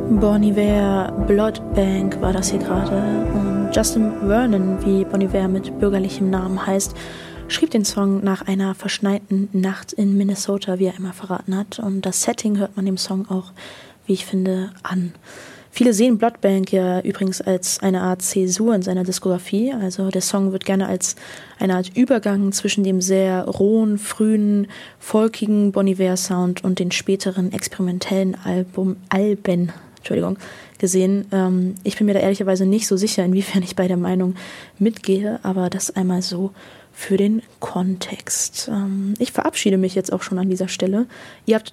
Bon Iver, Blood Bank war das hier gerade. Und Justin Vernon, wie Bon Iver mit bürgerlichem Namen heißt, schrieb den Song nach einer verschneiten Nacht in Minnesota, wie er immer verraten hat. Und das Setting hört man dem Song auch, wie ich finde, an. Viele sehen Blood Bank ja übrigens als eine Art Zäsur in seiner Diskografie. Also der Song wird gerne als eine Art Übergang zwischen dem sehr rohen, frühen, folkigen Bon Iver-Sound und den späteren experimentellen Alben gesehen. Ich bin mir da ehrlicherweise nicht so sicher, inwiefern ich bei der Meinung mitgehe, aber das einmal so für den Kontext. Ich verabschiede mich jetzt auch schon an dieser Stelle. Ihr habt